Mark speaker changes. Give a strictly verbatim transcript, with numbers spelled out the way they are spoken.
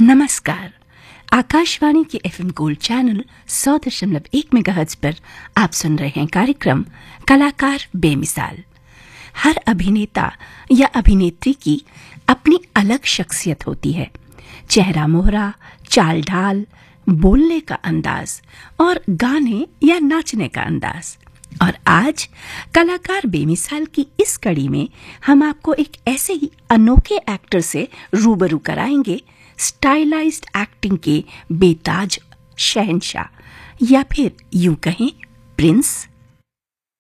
Speaker 1: नमस्कार। आकाशवाणी के FM gold channel सौ दशमलव एक मेगाहर्ट्ज पर आप सुन रहे हैं कार्यक्रम कलाकार बेमिसाल। हर अभिनेता या अभिनेत्री की अपनी अलग शख्सियत होती है। चेहरा मोहरा, चाल ढाल, बोलने का अंदाज और गाने या नाचने का अंदाज। और आज कलाकार बेमिसाल की इस कड़ी में हम आपको एक ऐसे ही अनोखे एक्टर से रूबरू कराएंगे, स्टाइलाइज्ड एक्टिंग के बेताज शहंशाह, या फिर यूं कहें प्रिंस।